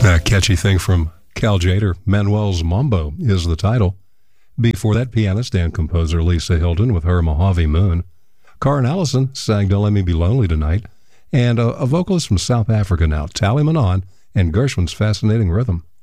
That catchy thing from Cal Jader, Manuel's Mambo, is the title. Before that, pianist and composer Lisa Hilton with her Mojave Moon. Karen Allison sang Don't Let Me Be Lonely Tonight. And a vocalist from South Africa now, Tally Manon, and Gershwin's Fascinating Rhythm.